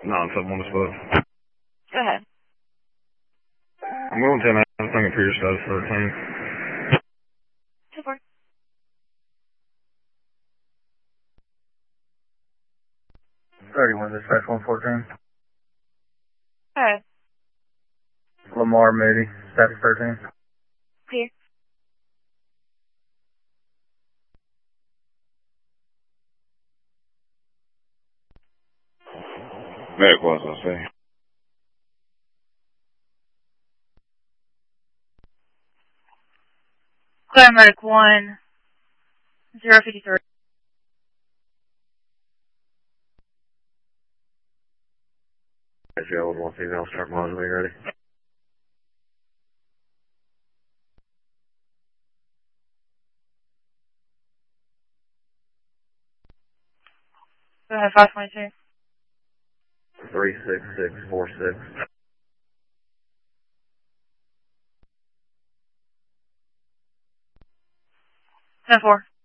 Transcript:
971 is booked. Go ahead. I'm going 10 out. I'm thinking for your status 13. 2-4. 31, dispatch 114. Go ahead. Lamar Moody, status 13. Clear. Medic was, I'll say. Clear medic 1053. Jail with one female, start monitoring, ready? Go ahead, 522. 36646. 10-4.